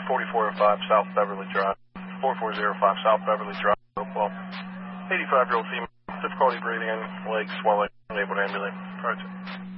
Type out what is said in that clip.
4405 South Beverly Drive. 4405 South Beverly Drive, Hopewell. 85-year-old female, difficulty breathing, legs swelling, unable to ambulate. Roger.